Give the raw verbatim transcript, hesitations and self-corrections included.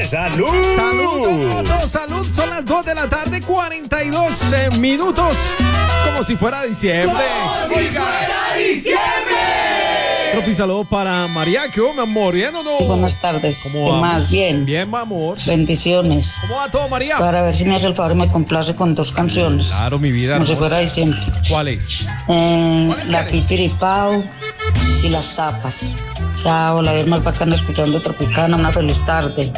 ¡Salud! ¡Salud! ¡Salud! ¡Salud! Son las dos de la tarde, cuarenta y dos eh, minutos. Es como si fuera diciembre. ¡Como si fuera diciembre! Tropi, saludo para María. ¿Qué hubo, mi amor? ¿Bien o no? Buenas tardes. ¿Cómo ¿Qué vamos? más? Bien. Bien, mi amor. Bendiciones. ¿Cómo va todo, María? Para ver si me hace el favor y me complace con dos canciones. Claro, mi vida. Como si hermosa. fuera diciembre. ¿Cuáles? Eh, ¿Cuáles la quiere? Pipiripao y las tapas. Chao, la vez más bacana escuchando Tropicana. Una feliz tarde.